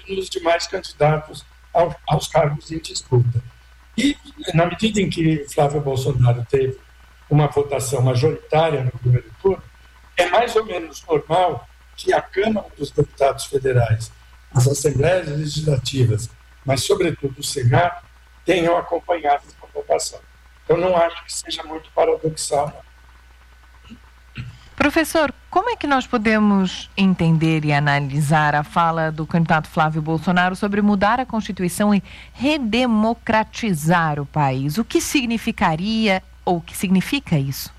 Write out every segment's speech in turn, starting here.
nos demais candidatos aos cargos em disputa. E, na medida em que Flávio Bolsonaro teve uma votação majoritária no primeiro turno, é mais ou menos normal que a Câmara dos Deputados Federais, as Assembleias Legislativas, mas, sobretudo, o Senado, tenham acompanhado essa votação. Eu não acho que seja muito paradoxal, não. Professor, como é que nós podemos entender e analisar a fala do candidato Flávio Bolsonaro sobre mudar a Constituição e redemocratizar o país? O que significaria ou o que significa isso?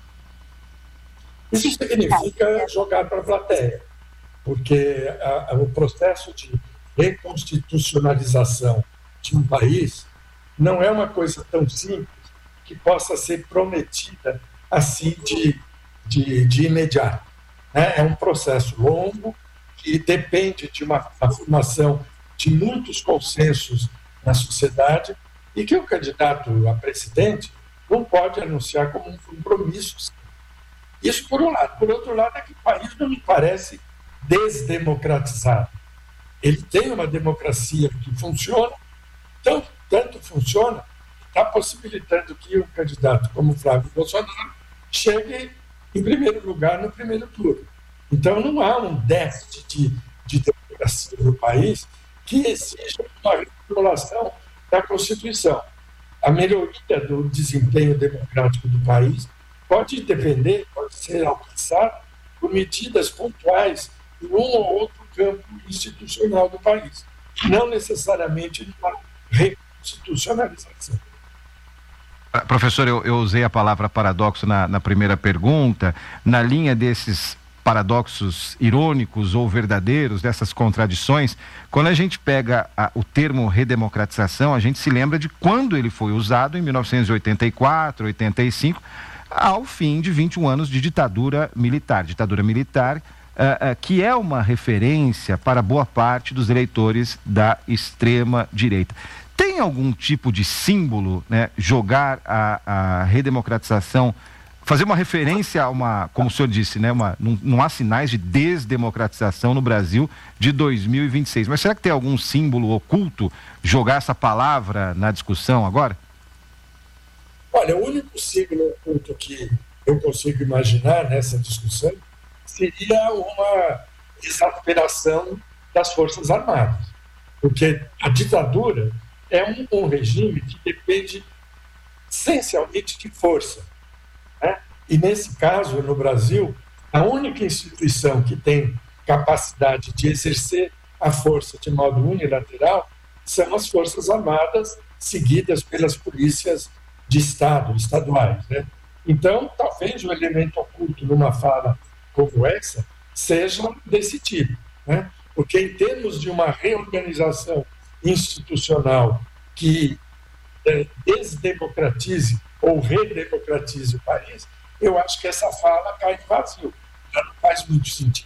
Isso significa jogar para a plateia, porque o processo de reconstitucionalização de um país não é uma coisa tão simples que possa ser prometida assim de imediato. É um processo longo que depende de uma formação de muitos consensos na sociedade e que o candidato a presidente não pode anunciar como um compromisso. Isso por um lado. Por outro lado, é que o país não me parece desdemocratizado. Ele tem uma democracia que funciona, tanto funciona, está possibilitando que um candidato como Flávio Bolsonaro chegue em primeiro lugar no primeiro turno. Então, não há um déficit de democracia no país que exija uma reformulação da Constituição. A melhoria do desempenho democrático do país pode ser alcançada por medidas pontuais em um ou outro campo institucional do país, não necessariamente uma reconstitucionalização. Professor, eu usei a palavra paradoxo na primeira pergunta, na linha desses paradoxos irônicos ou verdadeiros, dessas contradições. Quando a gente pega o termo redemocratização, a gente se lembra de quando ele foi usado em 1984, 85, ao fim de 21 anos de ditadura militar. Que é uma referência para boa parte dos eleitores da extrema-direita. Tem algum tipo de símbolo, né, jogar a redemocratização, fazer uma referência a como o senhor disse, né, não há sinais de desdemocratização no Brasil de 2026. Mas será que tem algum símbolo oculto jogar essa palavra na discussão agora? Olha, o único símbolo oculto que eu consigo imaginar nessa discussão seria uma exasperação das Forças Armadas, porque a ditadura é um regime que depende essencialmente de força, né? E, nesse caso, no Brasil, a única instituição que tem capacidade de exercer a força de modo unilateral são as Forças Armadas, seguidas pelas polícias de Estado, estaduais, né? Então, talvez o elemento oculto numa fala como essa seja desse tipo, né? Porque, em termos de uma reorganização institucional que desdemocratize ou redemocratize o país, eu acho que essa fala cai em vazio. Já não faz muito sentido.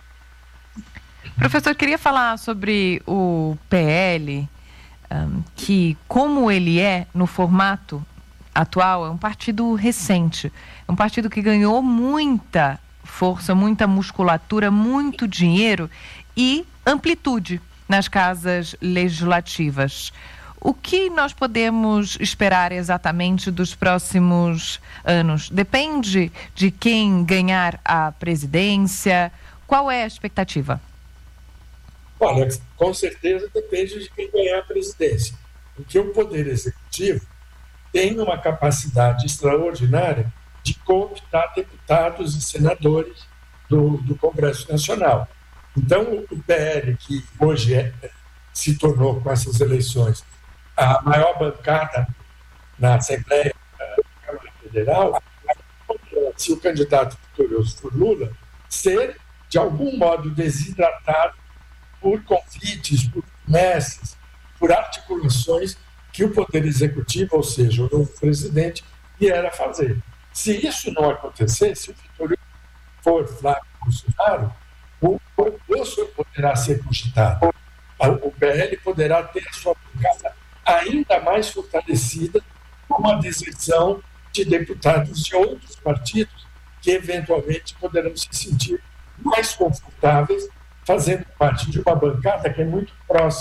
Professor, queria falar sobre o PL, que, como ele é no formato atual, é um partido recente, é um partido que ganhou muita força, muita musculatura, muito dinheiro e amplitude nas casas legislativas. O que nós podemos esperar exatamente dos próximos anos? Depende de quem ganhar a presidência? Qual é a expectativa? Olha, com certeza depende de quem ganhar a presidência. Porque o Poder Executivo tem uma capacidade extraordinária de cooptar deputados e senadores do Congresso Nacional. Então, o PL, que hoje se tornou, com essas eleições, a maior bancada na Assembleia da Câmara Federal, se o candidato vitorioso for Lula, ser, de algum modo, desidratado por convites, por promessas, por articulações que o Poder Executivo, ou seja, o novo presidente, vier a fazer. Se isso não acontecer, se o vitorioso for Flávio Bolsonaro, o Bolsonaro poderá ser cogitado. O PL poderá ter a sua bancada ainda mais fortalecida com a deserção de deputados de outros partidos que, eventualmente, poderão se sentir mais confortáveis fazendo parte de uma bancada que é muito próxima